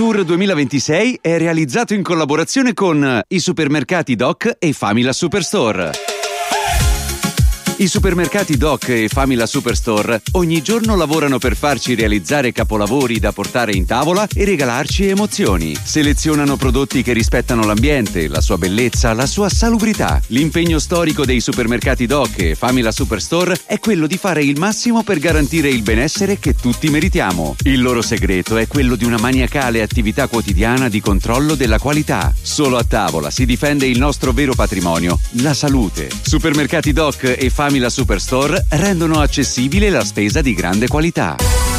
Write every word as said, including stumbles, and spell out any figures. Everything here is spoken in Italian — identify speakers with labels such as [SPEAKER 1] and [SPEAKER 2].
[SPEAKER 1] Tour duemilaventisei è realizzato in collaborazione con i supermercati Doc e Famila Superstore. I supermercati Doc e Famila Superstore ogni giorno lavorano per farci realizzare capolavori da portare in tavola e regalarci emozioni. Selezionano prodotti che rispettano l'ambiente, la sua bellezza, la sua salubrità. L'impegno storico dei supermercati Doc e Famila Superstore è quello di fare il massimo per garantire il benessere che tutti meritiamo. Il loro segreto è quello di una maniacale attività quotidiana di controllo della qualità. Solo a tavola si difende il nostro vero patrimonio, la salute. Supermercati Doc e Famila Superstore rendono accessibile la spesa di grande qualità.